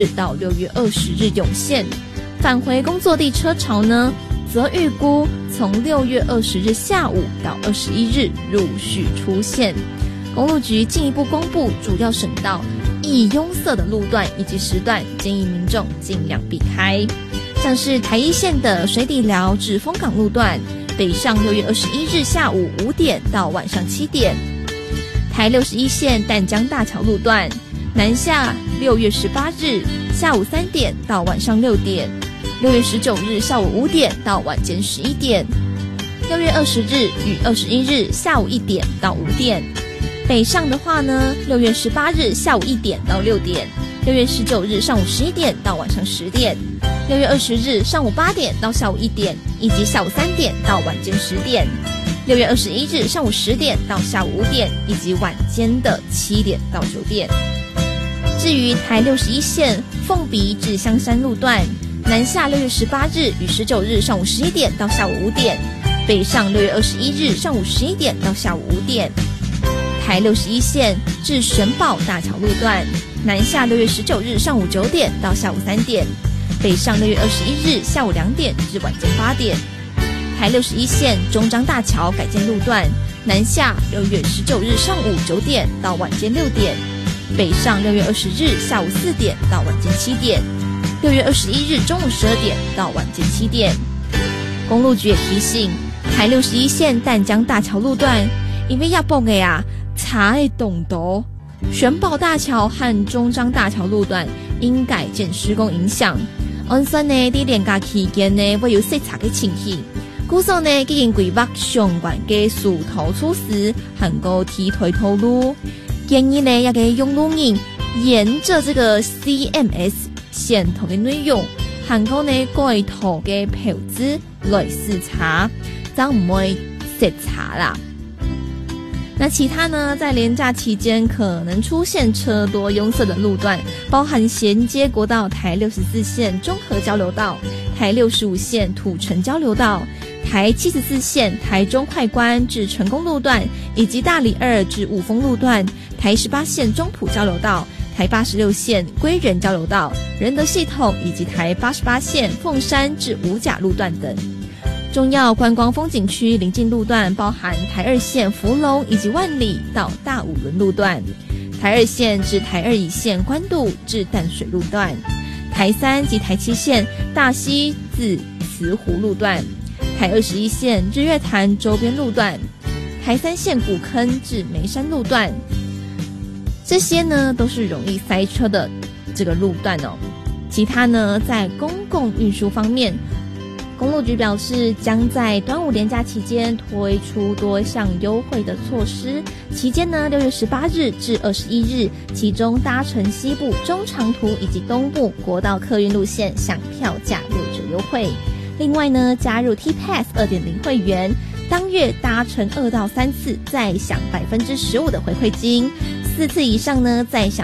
到6月20日涌现。返回工作地车潮呢，则预估从6月20日下午到21日陆续出现。公路局进一步公布主要省道易拥塞的路段以及时段，建议民众尽量避开。像是台一线的水底寮至丰港路段，北上6月21日下午5点到晚上7点；台61线淡江大桥路段，南下6月18日下午3点到晚上6点；6月19日下午5点到晚间11点；6月20日与21日下午1点到5点。北上的话呢，6月18日下午1点到6点；6月19日上午11点到晚上10点；6月20日上午8点到下午1点，以及下午3点到晚间10点；6月21日上午10点到下午5点，以及晚间的7点到9点。至于台61线凤鼻至香山路段，南下6月18日与19日上午11点到下午5点，北上6月21日上午11点到下午5点。台61线至玄宝大桥路段，南下6月19日上午9点到下午3点，北上6月21日下午2点至晚间8点。台61线中彰大桥改建路段，南下6月19日上午9点到晚间6点，北上6月20日下午4点到晚间7点，6月21日中午12点到晚间7点。公路局也提醒，台61线淡江大桥路段，因为要蹦的呀，查的懂得，玄宝大桥和中彰大桥路段因改建施工影响，因此呢，在连假期间呢，会有塞车的情形。故此呢，已经规划相关的疏导措施，和个提推头路。建议呢，要给用路人沿着这个 CMS 线头的内容，和个呢改头的票子来视察，这样唔会塞车啦。那其他呢，在连假期间可能出现车多拥塞的路段，包含衔接国道台64线中和交流道、台65线土城交流道、台74线台中快关至成功路段，以及大里2至五峰路段、台18线中埔交流道、台86线归仁交流道、仁德系统，以及台88线凤山至五甲路段等。重要观光风景区邻近路段包含台2线福隆以及万里到大五轮路段，台2线至台2乙线关渡至淡水路段，台3及台7线大溪至慈湖路段，台21线日月潭周边路段，台3线古坑至梅山路段。这些呢都是容易塞车的这个路段哦。其他呢，在公共运输方面，公路局表示，将在端午连假期间推出多项优惠的措施。期间呢，6月18日至21日，其中搭乘西部中长途以及东部国道客运路线享票价6折优惠。另外呢，加入 T-Pass 2.0 会员，当月搭乘2到3次再享15%的回馈金，4次以上呢再享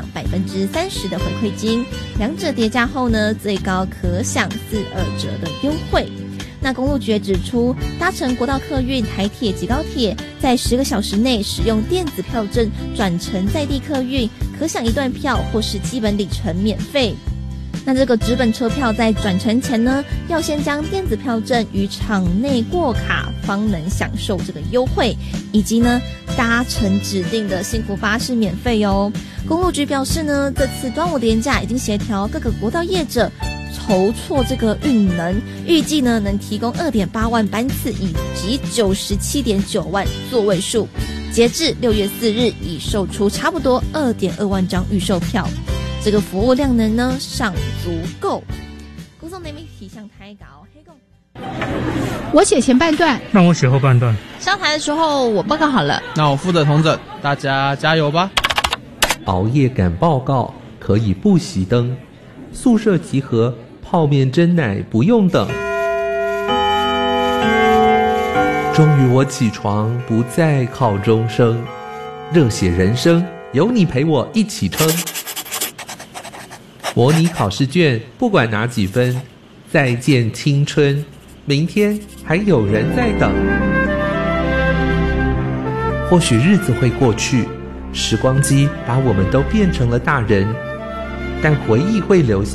30%的回馈金，两者叠加后呢，最高可享42折的优惠。那公路局指出，搭乘国道客运、台铁及高铁，在10个小时内使用电子票证转乘在地客运，可享1段票或是基本里程免费。那这个纸本车票在转乘前呢，要先将电子票证于场内过卡，方能享受这个优惠，以及呢搭乘指定的幸福巴士免费哦。公路局表示呢，这次端午连假已经协调各个国道业者筹措这个运能，预计呢能提供2.8万班次以及97.9万座位数。截至6月4日，已售出差不多2.2万张预售票，这个服务量能呢尚足够。公众内媒体向台稿黑共， 我写前半段， 那我写后半段。 上台的时候我报告好了， 那我负责统整，大家加油吧。 熬夜赶报告可以不熄灯，宿舍集合，泡面蒸奶不用等。终于我起床，不再靠钟声，热血人生有你陪我一起撑。模拟考试卷不管拿几分，再见青春，明天还有人在等。或许日子会过去，时光机把我们都变成了大人， 但回忆会留下。